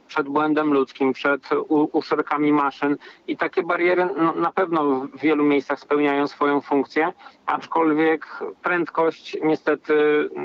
przed błędem ludzkim, przed uszczelkami maszyn i takie bariery na pewno w wielu miejscach spełniają swoją funkcję, aczkolwiek prędkość niestety